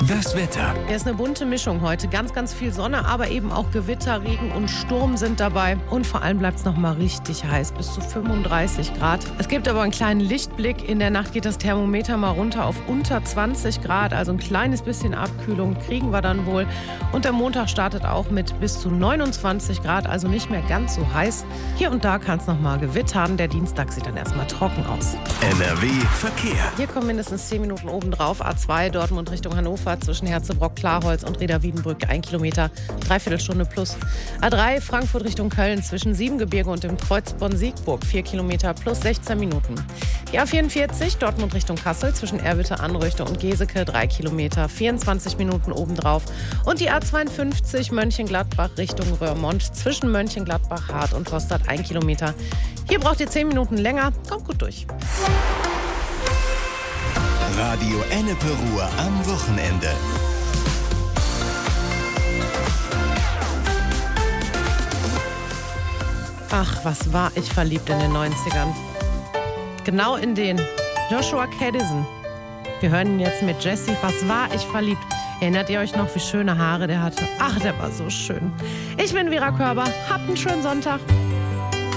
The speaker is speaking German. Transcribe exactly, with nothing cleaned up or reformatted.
Das Wetter. Es ist eine bunte Mischung heute. Ganz, ganz viel Sonne, aber eben auch Gewitter, Regen und Sturm sind dabei. Und vor allem bleibt es noch mal richtig heiß, bis zu fünfunddreißig Grad. Es gibt aber einen kleinen Lichtblick. In der Nacht geht das Thermometer mal runter auf unter zwanzig Grad. Also ein kleines bisschen Abkühlung kriegen wir dann wohl. Und der Montag startet auch mit bis zu neunundzwanzig Grad, also nicht mehr ganz so heiß. Hier und da kann es noch mal gewittern. Der Dienstag sieht dann erstmal trocken aus. N R W Verkehr. Hier kommen mindestens zehn Minuten obendrauf. A zwei Dortmund Richtung Hannover zwischen Herzebrock, Klarholz und Reda-Wiedenbrück. Ein Kilometer, Dreiviertelstunde plus. A drei Frankfurt Richtung Köln zwischen Siebengebirge und dem Kreuz Bonn-Siegburg. Vier Kilometer plus sechzehn Minuten. Die A vierundvierzig Dortmund Richtung Kassel zwischen Erwitte, Anröchte und Geseke. Drei Kilometer, vierundzwanzig Minuten obendrauf. Und die A zweiundfünfzig Mönchengladbach Richtung Röhrmond zwischen Mönchengladbach, Hart und Hostad. Ein Kilometer. Hier braucht ihr zehn Minuten länger. Kommt gut durch. Radio Ennepe Ruhr am Wochenende. Ach, was war ich verliebt in den neunzigern. Genau in den. Joshua Caddison. Wir hören ihn jetzt mit Jessie. Was war ich verliebt? Erinnert ihr euch noch, wie schöne Haare der hatte? Ach, der war so schön. Ich bin Vera Körber. Habt einen schönen Sonntag.